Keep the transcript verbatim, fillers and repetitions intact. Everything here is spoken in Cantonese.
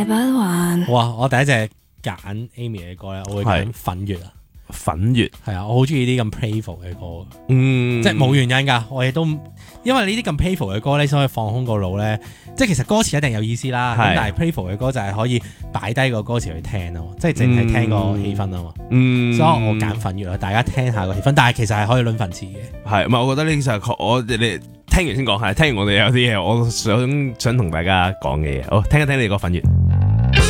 哇！我第一隻揀 Amy 嘅歌咧，我會揀粉月啊。 粉月係啊，我好中意啲咁 playful 嘅歌， 嗯， 即係冇原因㗎。我亦都因為呢啲咁 playful 嘅歌咧，先可以放空個腦咧。即係其實歌詞一定有意思啦，咁但係 playful 嘅歌就係可以擺低個歌詞去聽咯，即係淨係聽個氣氛啊嘛。 嗯， 所以我揀粉月啦，大家聽下個氣氛，但係其實係可以論份詞嘅。 係，唔係我覺得呢就係我你聽完先講，係聽完我哋有啲嘢，我想想同大家講嘅嘢。好，聽一聽你個粉月。